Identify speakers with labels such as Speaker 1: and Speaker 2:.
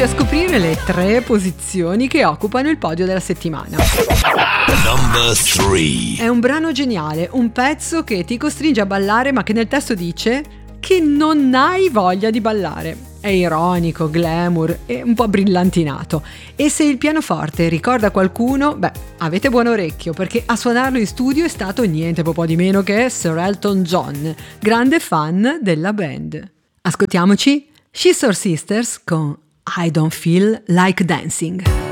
Speaker 1: Aiutiamoci a scoprire le 3 posizioni che occupano il podio della settimana.
Speaker 2: Number 3.
Speaker 1: È un brano geniale, un pezzo che ti costringe a ballare ma che nel testo dice che non hai voglia di ballare. È ironico, glamour e un po' brillantinato. E se il pianoforte ricorda qualcuno, avete buon orecchio, perché a suonarlo in studio è stato niente po' di meno che Sir Elton John, grande fan della band. Ascoltiamoci Scissor Sisters con I Don't Feel Like Dancing.